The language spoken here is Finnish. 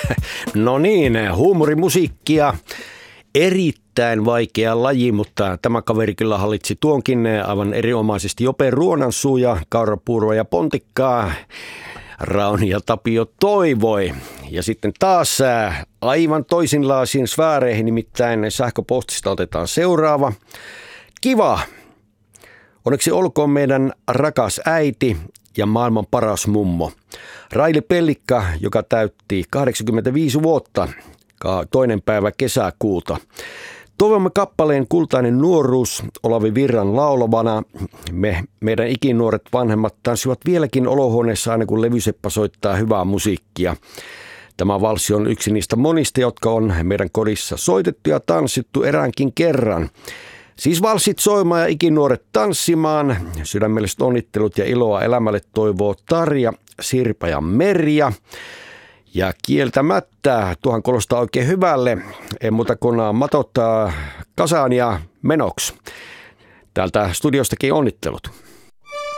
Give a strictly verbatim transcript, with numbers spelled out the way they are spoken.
No niin, huumorimusiikkia. Erittäin vaikea laji, mutta tämä kaveri kyllä hallitsi tuonkin aivan erinomaisesti. Jope Ruonansuu ja Kaura Puuro ja Pontikkaa. Rauni ja Tapio toivoi. Ja sitten taas aivan toisinlaisiin sfääreihin, nimittäin sähköpostista otetaan seuraava. Kiva. Onneksi olkoon meidän rakas äiti ja maailman paras mummo. Raili Pellikka, joka täytti kahdeksankymmentäviisi vuotta, toinen päivä kesäkuuta. Toivomme kappaleen Kultainen nuoruus Olavi Virran laulavana. Me, meidän ikinuoret vanhemmat tanssivat vieläkin olohuoneessa aina kun Levyseppä soittaa hyvää musiikkia. Tämä valssi on yksi niistä monista, jotka on meidän kodissa soitettu ja tanssittu eräänkin kerran. Siis valssit soimaan ja ikinuoret tanssimaan. Sydämelliset onnittelut ja iloa elämälle toivoo Tarja, Sirpa ja Merja. Ja kieltämättä tuohan kuulostaa oikein hyvälle. Ei muuta kuin matot kasaan ja menoksi. Täältä studiostakin onnittelut.